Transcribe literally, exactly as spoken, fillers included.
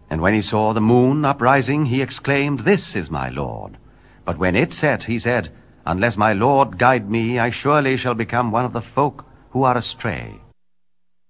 And when he saw the moon uprising, he exclaimed, This is my Lord. But when it set, he said, Unless my Lord guide me, I surely shall become one of the folk who are astray.